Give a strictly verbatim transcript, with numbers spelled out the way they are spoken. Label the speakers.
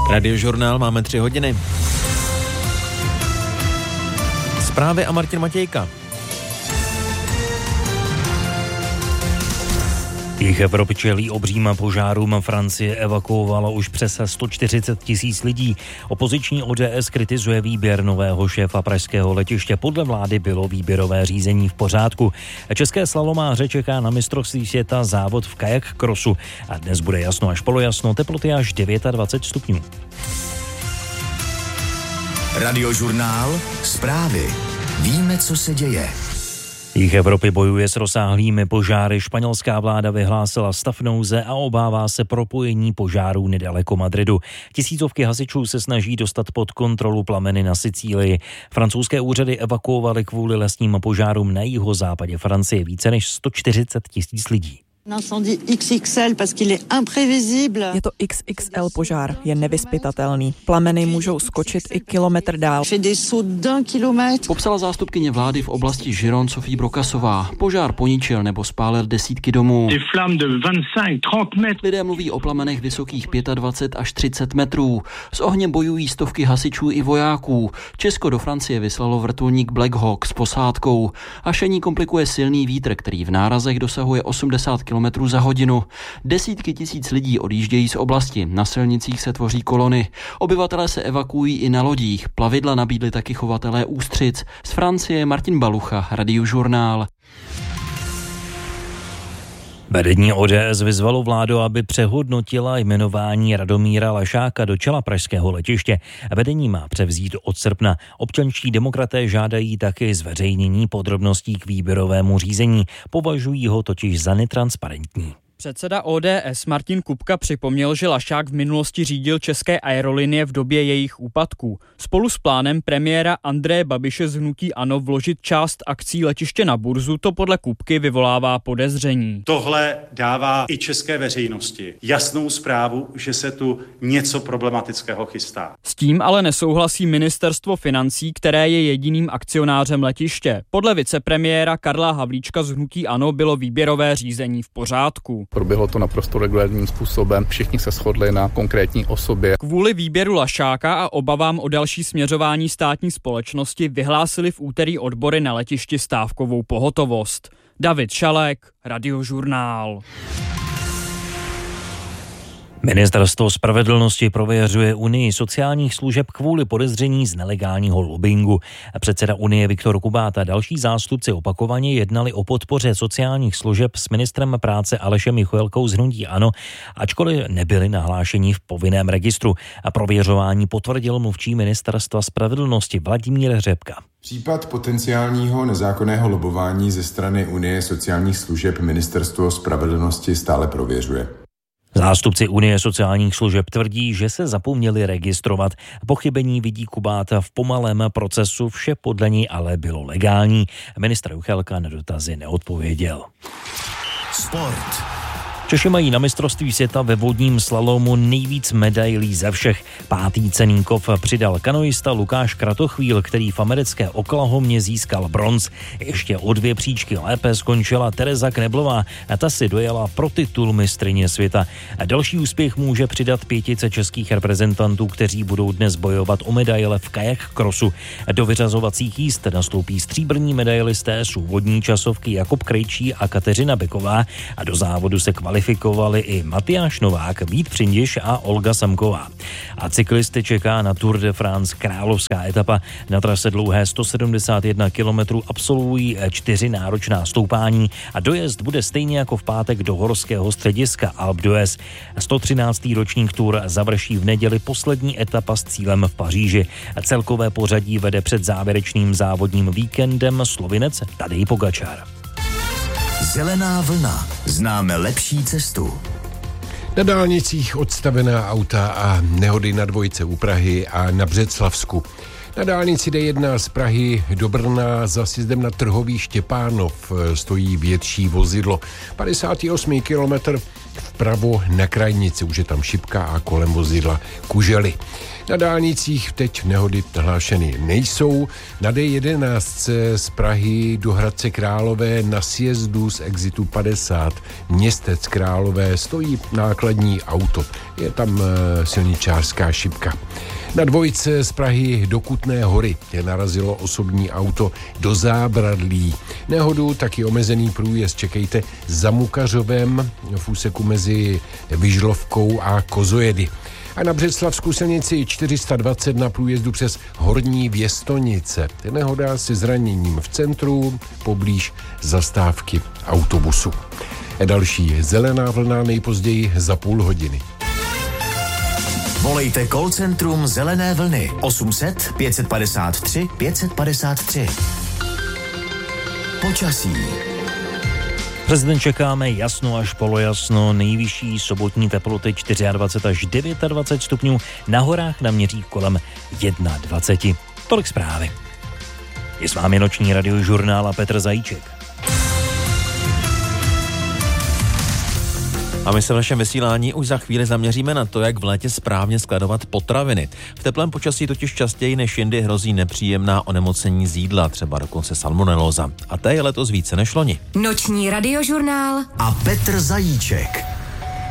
Speaker 1: Radiožurnál máme tři hodiny. Zprávy a Martin Matějka.
Speaker 2: Jich Evropy čelí obřím požárům. Francie evakuovala už přes sto čtyřicet tisíc lidí. Opoziční O D S kritizuje výběr nového šéfa pražského letiště. Podle vlády bylo výběrové řízení v pořádku. České slalomáře čeká na mistrovství světa závod v kajak krosu. A dnes bude jasno až polojasno, teploty až dvacet devět stupňů.
Speaker 3: Radiožurnál, zprávy. Víme, co se děje.
Speaker 2: Jih Evropy bojuje s rozsáhlými požáry. Španělská vláda vyhlásila stav nouze a obává se propojení požárů nedaleko Madridu. Tisícovky hasičů se snaží dostat pod kontrolu plameny na Sicílii. Francouzské úřady evakuovaly kvůli lesním požárům na jihozápadě Francie více než sto čtyřicet tisíc lidí.
Speaker 4: Je to X X L požár, je nevyzpytatelný. Plameny můžou skočit i kilometr dál.
Speaker 5: Popsala zástupkyně vlády v oblasti Giron Sofie Brokasová. Požár poničil nebo spálil desítky domů. Lidé mluví o plamenech vysokých dvacet pět až třicet metrů. S ohněm bojují stovky hasičů i vojáků. Česko do Francie vyslalo vrtulník Black Hawk s posádkou. Hašení komplikuje silný vítr, který v nárazech dosahuje osmdesát kilometrů za hodinu. Desítky tisíc lidí odjíždějí z oblasti, na silnicích se tvoří kolony. Obyvatelé se evakuují i na lodích, plavidla nabídli taky chovatelé ústřic. Z Francie Martin Balucha, Radiožurnál.
Speaker 2: Vedení O D S vyzvalo vládu, aby přehodnotila jmenování Radomíra Lašáka do čela pražského letiště. Vedení má převzít od srpna. Občanští demokraté žádají taky zveřejnění podrobností k výběrovému řízení. Považují ho totiž za netransparentní.
Speaker 6: Předseda O D S Martin Kupka připomněl, že Lašák v minulosti řídil České aerolinie v době jejich úpadků. Spolu s plánem premiéra Andreje Babiše z hnutí ANO vložit část akcí letiště na burzu to podle Kupky vyvolává podezření.
Speaker 7: Tohle dává i české veřejnosti jasnou zprávu, že se tu něco problematického chystá.
Speaker 6: S tím ale nesouhlasí ministerstvo financí, které je jediným akcionářem letiště. Podle vicepremiéra Karla Havlíčka z hnutí ANO bylo výběrové řízení v pořádku.
Speaker 8: Proběhlo to naprosto regulárním způsobem, všichni se shodli na konkrétní osobě.
Speaker 6: Kvůli výběru Lašáka a obavám o další směřování státní společnosti vyhlásili v úterý odbory na letišti stávkovou pohotovost. David Šalek, Radiožurnál.
Speaker 2: Ministerstvo spravedlnosti prověřuje Unii sociálních služeb kvůli podezření z nelegálního lobbingu. Předseda Unie Viktor Kubát a další zástupci opakovaně jednali o podpoře sociálních služeb s ministrem práce Alešem Michůlkou z hnutí ANO, ačkoliv nebyli nahlášeni v povinném registru. A prověřování potvrdil mluvčí ministerstva spravedlnosti Vladimír Řepka.
Speaker 9: Případ potenciálního nezákonného lobování ze strany Unie sociálních služeb ministerstvo spravedlnosti stále prověřuje.
Speaker 2: Zástupci Unie sociálních služeb tvrdí, že se zapomněli registrovat. Pochybení vidí Kubát v pomalém procesu, vše podle něj ale bylo legální. Ministr Juchelka na dotazy neodpověděl.
Speaker 3: Sport.
Speaker 2: Češi mají na mistrovství světa ve vodním slalomu nejvíc medailí ze všech. Pátý cenný kov přidal kanoista Lukáš Kratochvíl, který v americké Oklahomě získal bronz. Ještě o dvě příčky lépe skončila Tereza Kneblová a ta si dojela pro titul mistryně světa. A další úspěch může přidat pětice českých reprezentantů, kteří budou dnes bojovat o medaile v kajak krosu. Do vyřazovacích jízd nastoupí stříbrní medailisté z vodní časovky Jakub Krejčí a Kateřina Beková a do závodu se kvalifikovali kvalifikovali i Matyáš Novák, Vít Přindiš a Olga Samková. A cyklisty čeká na Tour de France královská etapa. Na trase dlouhé sto sedmdesát jedna kilometrů absolvují čtyři náročná stoupání a dojezd bude stejně jako v pátek do horského střediska Alpe d'Huez. sto třináctý ročník Tour završí v neděli poslední etapa s cílem v Paříži. Celkové pořadí vede před závěrečným závodním víkendem Slovinec Tadej Pogačar.
Speaker 3: Zelená vlna. Známe lepší cestu.
Speaker 10: Na dálnicích odstavená auta a nehody na dvojce u Prahy a na Břeclavsku. Na dálnici D jedna z Prahy do Brna za sjezdem na Trhový Štěpánov stojí větší vozidlo. padesátý osmý kilometr vpravo na krajnici, už je tam šipka a kolem vozidla kužely. Na dálnicích teď nehody hlášeny nejsou. Na D jedenáct z Prahy do Hradce Králové na sjezdu z exitu padesát Městec Králové stojí nákladní auto. Je tam e, silničářská šipka. Na dvojce z Prahy do Kutné Hory je narazilo osobní auto do zábradlí. Nehodu taky omezený průjezd čekejte za Mukařovem v úseku mezi Vyžlovkou a Kozojedy. A na Břeclavskou silnici čtyři sta dvacet na průjezdu přes Horní Věstonice. Nehoda se zraněním v centru poblíž zastávky autobusu. A další zelená vlna nejpozději za půl hodiny.
Speaker 3: Volejte call centrum Zelené vlny osm set pět padesát tři pět padesát tři. Počasí.
Speaker 2: Přes den čekáme jasno až polojasno, nejvyšší sobotní teploty dvacet čtyři až dvacet devět stupňů, na horách naměří kolem dvacet jedna. Tolik zprávy. Je s vámi noční radiožurnál a Petr Zajíček.
Speaker 1: A my se v našem vysílání už za chvíli zaměříme na to, jak v létě správně skladovat potraviny. V teplém počasí totiž častěji než jindy hrozí nepříjemná onemocnění z jídla, třeba dokonce salmonelóza. A té je letos více než loni.
Speaker 11: Noční radiožurnál
Speaker 3: a Petr Zajíček.